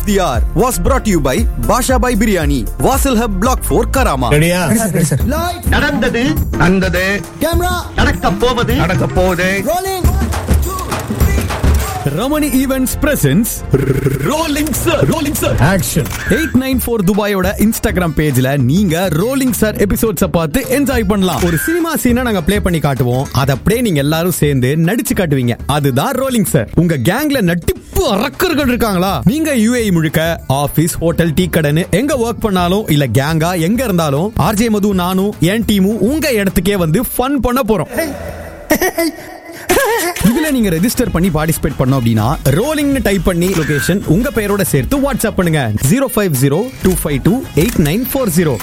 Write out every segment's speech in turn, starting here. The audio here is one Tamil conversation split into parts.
The hour was brought to you by Basha Bhai Biryani, Vasil Hub Block 4, Karama. ரெடியா? நடந்தது நடந்தது Camera, நடக்க போவது rolling. Ramani Events presents Rolling Sir. Action. 894 துபாயோட Instagram பேஜ்ல நீங்க ரோலிங் சார் எபிசோட்ஸ பார்த்து என்ஜாய் பண்ணலாம். ஒரு சினிமா சீனை நாங்க ப்ளே பண்ணி காட்டுவோம். அத அப்படியே நீங்க எல்லாரும் சேர்ந்து நடிச்சு காட்டுவீங்க. அதுதான் ரோலிங் சார். உங்க கேங்ல நட்டிப்பு அரக்கர்கள் இருக்காங்களா? நீங்க UAE முழுக்க ஆபீஸ், ஹோட்டல், டீ கடைன்னு எங்க ஒர்க் பண்ணாலும் இல்ல கேங்கா எங்க இருந்தாலும் RJ மது நானும் என் டீமும் உங்க இடத்துக்கே வந்து ஃபன் பண்ண போறோம். இதுல நீங்க ரெஜிஸ்டர் பண்ணி பார்ட்டிசிபேட் பண்ணோம் அப்படின்னா ரோலிங்னு டைப் பண்ணி லொகேஷன் உங்க பெயரோட சேர்த்து வாட்ஸ்அப் பண்ணுங்க 050-252-8940.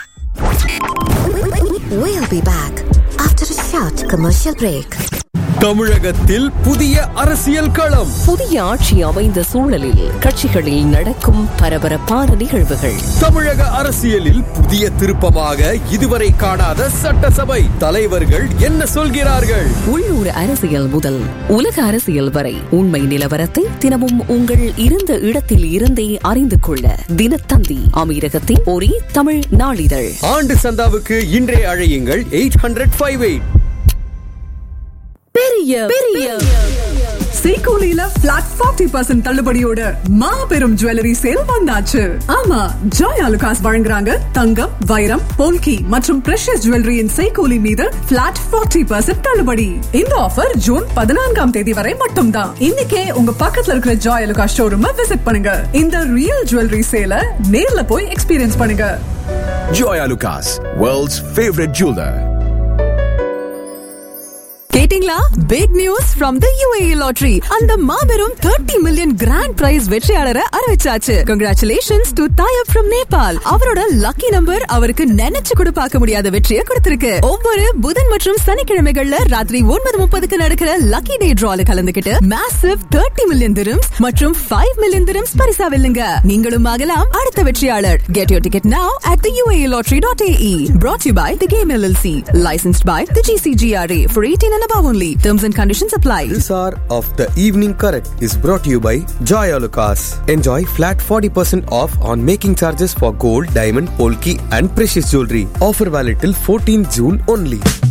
We'll be back after a short commercial break. தமிழகத்தில் புதிய அரசியல் களம். புதிய ஆட்சி அமைந்த சூழலில் கட்சிகளில் நடக்கும் பரபரப்பான நிகழ்வுகள். தமிழக அரசியலில் புதிய திருப்பமாக இதுவரை காணாத சட்டசபை தலைவர்கள் என்ன சொல்கிறார்கள்? உள்ளூர் அரசியல் முதல் உலக அரசியல் வரை உண்மை நிலவரத்தை தினமும் உங்கள் இருந்த இடத்தில் இருந்தே அறிந்து கொள்ள தினத்தந்தி அமீரகத்தின் ஒரே தமிழ் நாளிதழ். ஆண்டு சந்தாவுக்கு இன்றே அழையுங்கள் 800-58. பெரிய சீகோலில பிளாட் 40% தள்ளுபடியோட மாபெரும் ஜுவல்லரி சேல் வந்தாச்சு. ஆமா, ஜாய் ஆலுகாஸ் வழங்குறாங்க தங்கம், வைரம், போல்கி மற்றும் பிரஷியஸ் ஜுவல்லரியின் சீகோலி மீது பிளாட் 40% தள்ளுபடி. இந்த ஆஃபர் ஜூன் 14ஆம் தேதி வரை மட்டும்தான். இன்னைக்கே உங்க பக்கத்துல இருக்கிற ஜாய் ஆலுகாஸ் ஷோரூம் விசிட் பண்ணுங்க. இந்த ரியல் ஜுவல்லரி சேல நேர்ல போய் எக்ஸ்பீரியன்ஸ் பண்ணுங்க. Joy Alucas, world's favorite jeweler. கேட்டிங்களா? Big news from the UAE lottery. அந்த மாபெரும் 30 million grand price வெற்றியாளரை அறிவிச்சாச்சு. Congratulations to Tayyab from Nepal. அவரோட லக்கி நம்பர் அவருக்கு நினைச்சு கூட பார்க்க முடியாத வெற்றியை கொடுத்திருக்கு. ஒவ்வொரு புதன் மற்றும் சனிக்கிழமைகள்ல ராத்திரி 9:30க்கு நடக்கிற லக்கி டே டிரால கலந்துக்கிட்டு massive 30 மில்லியன் dirhams மற்றும் 5 மில்லியன் dirhams பரிசா வெல்லுங்க. நீங்களும் ஆகலாம் அடுத்த வெற்றியாளர். Get your ticket now at the UAElottery.ae. Brought to you by the Game LLC. Licensed by the GCGRA for 18 and above only. Terms and conditions apply. This hour of the evening correct is brought to you by Joy Alucas. Enjoy flat 40% off on making charges for gold, diamond, polki and precious jewelry. Offer valid till 14 June only.